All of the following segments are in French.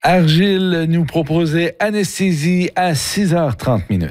Argile nous proposait Anesthésie à 6h30.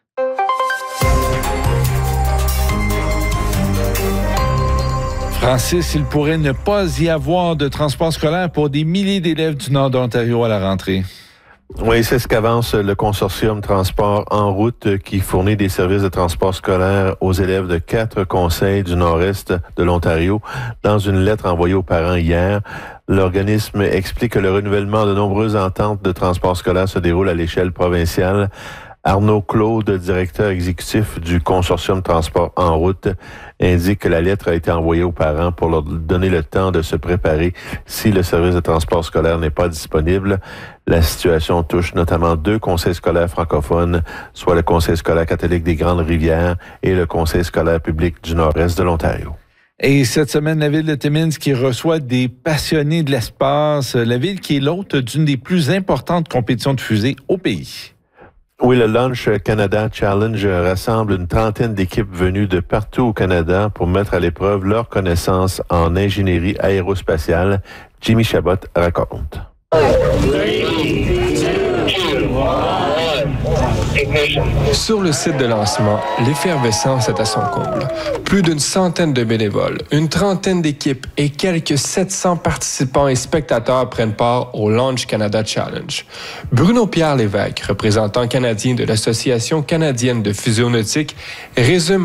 Francis, il pourrait ne pas y avoir de transport scolaire pour des milliers d'élèves du nord de l'Ontario à la rentrée. Oui, c'est ce qu'avance le consortium Transport en route qui fournit des services de transport scolaire aux élèves de 4 conseils du nord-est de l'Ontario. Dans une lettre envoyée aux parents hier, l'organisme explique que le renouvellement de nombreuses ententes de transport scolaire se déroule à l'échelle provinciale. Arnaud Claude, directeur exécutif du consortium Transport en route, indique que la lettre a été envoyée aux parents pour leur donner le temps de se préparer si le service de transport scolaire n'est pas disponible. La situation touche notamment 2 conseils scolaires francophones, soit le Conseil scolaire catholique des Grandes-Rivières et le Conseil scolaire public du nord-est de l'Ontario. Et cette semaine, la ville de Timmins qui reçoit des passionnés de l'espace, la ville qui est l'hôte d'une des plus importantes compétitions de fusées au pays. Oui, le Launch Canada Challenge rassemble une trentaine d'équipes venues de partout au Canada pour mettre à l'épreuve leurs connaissances en ingénierie aérospatiale. Jimmy Chabot raconte. 3, 2, 1. Sur le site de lancement, l'effervescence est à son comble. Plus d'une centaine de bénévoles, une trentaine d'équipes et quelques 700 participants et spectateurs prennent part au Launch Canada Challenge. Bruno-Pierre Lévesque, représentant canadien de l'Association canadienne de fusionnautique, résume